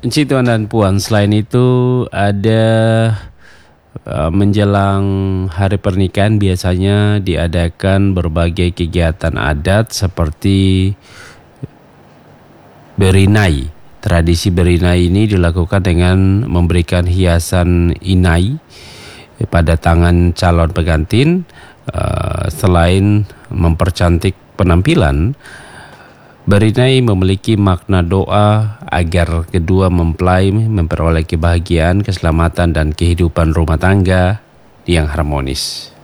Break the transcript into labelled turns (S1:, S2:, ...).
S1: Encik, Tuan dan Puan, selain itu ada menjelang hari pernikahan biasanya diadakan berbagai kegiatan adat seperti berinai. Tradisi berinai ini dilakukan dengan memberikan hiasan inai pada tangan calon pengantin. Selain mempercantik penampilan, berinai memiliki makna doa agar kedua mempelai memperoleh kebahagiaan, keselamatan, dan kehidupan rumah tangga yang harmonis.